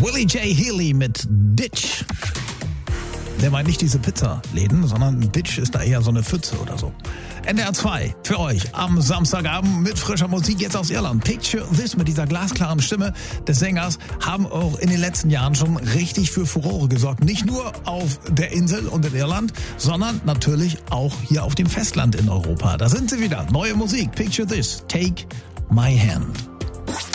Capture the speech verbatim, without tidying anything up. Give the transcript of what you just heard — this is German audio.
Willie J. Healy mit Ditch. Der meint nicht diese Pizzaläden, sondern Ditch ist da eher so eine Pfütze oder so. N D R zwei für euch am Samstagabend mit frischer Musik jetzt aus Irland. Picture This mit dieser glasklaren Stimme des Sängers haben auch in den letzten Jahren schon richtig für Furore gesorgt. Nicht nur auf der Insel und in Irland, sondern natürlich auch hier auf dem Festland in Europa. Da sind sie wieder. Neue Musik. Picture This. Take My Hand.